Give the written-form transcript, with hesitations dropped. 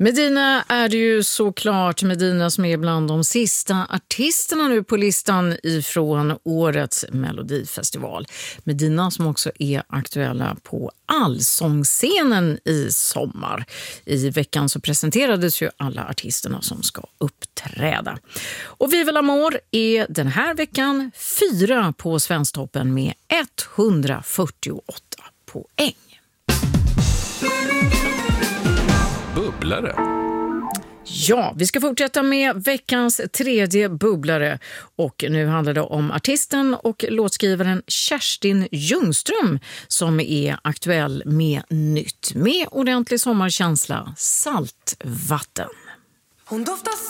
Medina är det ju såklart. Medina som är bland de sista artisterna nu på listan ifrån årets Melodifestival. Medina som också är aktuella på Allsångsscenen i sommar. I veckan så presenterades ju alla artisterna som ska uppträda. Och Viva l'Amour är den här veckan 4 på Svensktoppen med 148 poäng. Bubblare. Ja, vi ska fortsätta med veckans tredje bubblare och nu handlar det om artisten och låtskrivaren Kerstin Ljungström som är aktuell med nytt med ordentlig sommarkänsla, Saltvatten. Hon doftar